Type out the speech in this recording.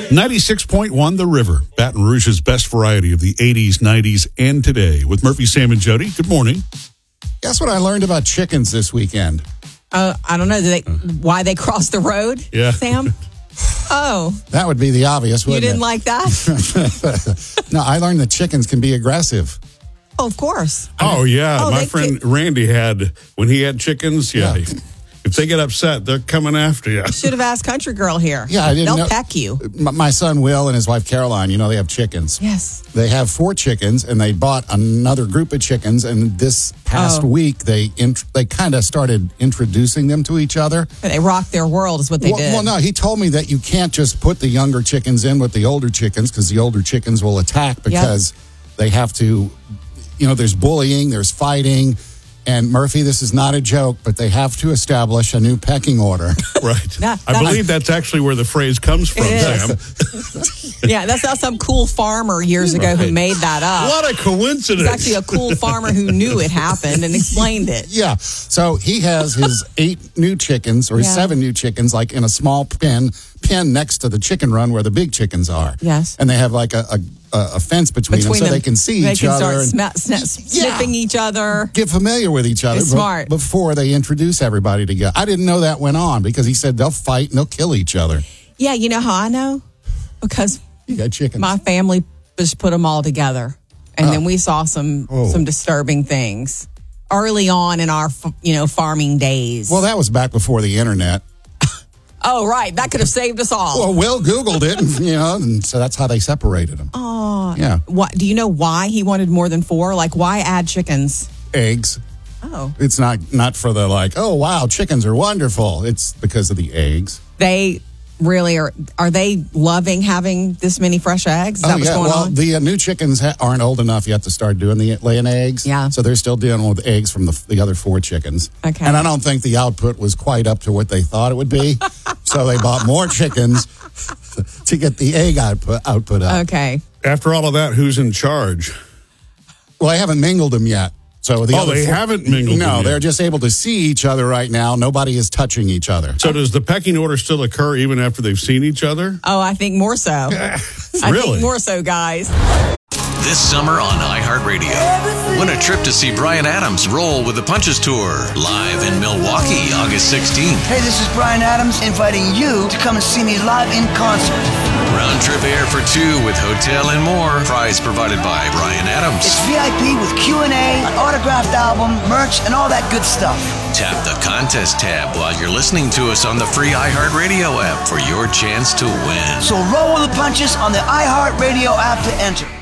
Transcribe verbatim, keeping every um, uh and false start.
ninety-six point one The River, Baton Rouge's best variety of the eighties, nineties, and today. With Murphy, Sam, and Jody. Good morning. Guess what I learned about chickens this weekend? Uh, I don't know. Did they, why they crossed the road, Yeah. Sam? Oh. That would be the obvious, You wouldn't didn't it? like that? No, I learned that chickens can be aggressive. Oh, of course. Oh, yeah. Oh, My they friend could- Randy had, when he had chickens, yeah. Yeah. If they get upset, they're coming after you. Should have asked Country Girl here. Yeah, I didn't They'll know- peck you. My, my son Will and his wife Caroline, you know, they have chickens. Yes. They have four chickens, and they bought another group of chickens. And this past Oh. week, they int- they kind of started introducing them to each other. They rocked their world is what they well, did. well, no, he told me that you can't just put the younger chickens in with the older chickens because the older chickens will attack because they have to, you know, there's bullying, there's fighting. And Murphy, this is not a joke, but they have to establish a new pecking order. Right. That- I that- believe that's actually where the phrase comes from, It Sam. Yeah, that's not some cool farmer years ago who Right. made that up. What a coincidence. It's actually a cool farmer who knew it happened and explained it. Yeah. So he has his eight new chickens or Yeah. seven new chickens, like in a small pen, pen next to the chicken run where the big chickens are. Yes. And they have like a, a, a fence between, Between them so them, they can see they each can other start and sma- sna- sniffing each other. get familiar with each other It's be- smart. before they introduce everybody together. I didn't know that went on because he said they'll fight and they'll kill each other. Yeah, you know how I know? Because You got chickens. my family just put them all together, and then we saw some Oh. some disturbing things early on in our f- you know farming days. well, that was back before the internet. oh, right, that could have saved us all. Well, Will Googled it, and, you know, and so that's how they separated them. oh, Yeah. what do you know? Why he wanted more than four? Like, why add chickens? Eggs. Oh, It's not not for the like, oh wow, chickens are wonderful. It's because of the eggs. they really are. Are they loving having this many fresh eggs? Is that oh what's yeah, going well on? the uh, new chickens ha- aren't old enough yet to start doing the laying eggs. Yeah. so they're still dealing with eggs from the the other four chickens. Okay. and I don't think the output was quite up to what they thought it would be. So they bought more chickens to get the egg output output up. Okay. After all of that, who's in charge? Well, they haven't mingled them yet. So the Oh, other they four- haven't mingled No, them yet. they're just able to see each other right now. Nobody is touching each other. So does the pecking order still occur even after they've seen each other? Oh, I think more so. I Really? think more so, guys. This summer on iHeartRadio. Win a trip to see Bryan Adams roll with the Punches Tour live in Milwaukee, August sixteenth. Hey, this is Bryan Adams inviting you to come and see me live in concert. Round trip air for two with hotel and more. Prize provided by Bryan Adams. It's V I P with Q and A, an autographed album, merch, and all that good stuff. Tap the contest tab while you're listening to us on the free iHeartRadio app for your chance to win. So roll with the punches on the iHeartRadio app to enter.